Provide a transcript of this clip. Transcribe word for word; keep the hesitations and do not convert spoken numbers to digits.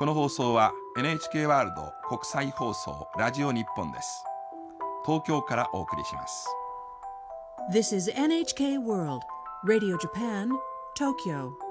この放送は エヌエイチケー ワールド国際放送ラジオ日本です。東京からお送りします。 This is エヌエイチケー World Radio Japan, Tokyo